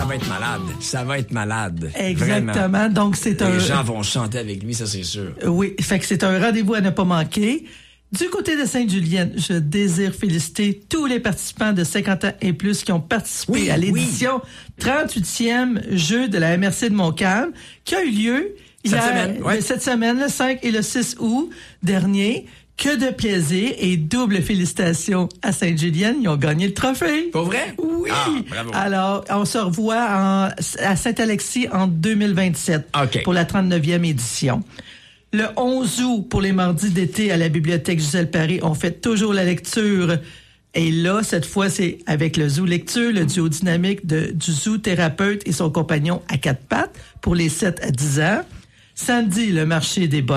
va être malade. Ça va être malade. Exactement. Vraiment. Donc, c'est Les gens vont chanter avec lui, ça, c'est sûr. Oui, fait que c'est un rendez-vous à ne pas manquer. Du côté de Sainte-Julienne, je désire féliciter tous les participants de 50 ans et plus qui ont participé à l'édition 38e Jeux de la MRC de Montcalm, qui a eu lieu cette semaine, le 5 et le 6 août dernier. Que de plaisir et double félicitations à Sainte-Julienne. Ils ont gagné le trophée. Pas vrai? Oui. Ah, bravo. Alors, on se revoit à Saint-Alexis en 2027 pour la 39e édition. Le 11 août, pour les mardis d'été à la bibliothèque Gisèle Paré, on fait toujours la lecture. Et là, cette fois, c'est avec le Zoo Lecture, le duo dynamique du zoothérapeute et son compagnon à quatre pattes pour les 7 à 10 ans. Samedi, le marché le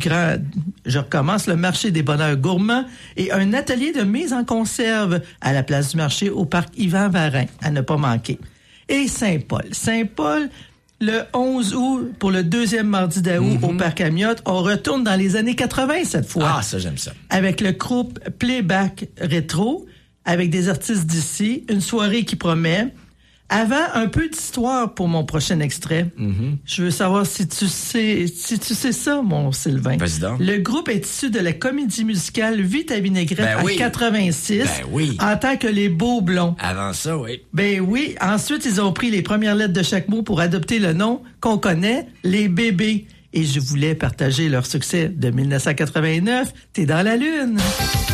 marché des bonheurs gourmands et un atelier de mise en conserve à la place du marché au parc Yvan Varin, à ne pas manquer. Et Saint-Paul, le 11 août, pour le deuxième mardi d'août au parc Amiotte, on retourne dans les années 80 cette fois. Ah, ça, j'aime ça. Avec le groupe Playback Rétro, avec des artistes d'ici, une soirée qui promet. Avant, un peu d'histoire pour mon prochain extrait. Je veux savoir si tu sais ça, mon Sylvain. Vas-y donc. Le groupe est issu de la comédie musicale Vite à vinaigrette en 86. En tant que les Beaux Blonds. Avant ça, oui. Ben oui. Ensuite, ils ont pris les premières lettres de chaque mot pour adopter le nom qu'on connaît, les Bébés. Et je voulais partager leur succès de 1989. T'es dans la lune.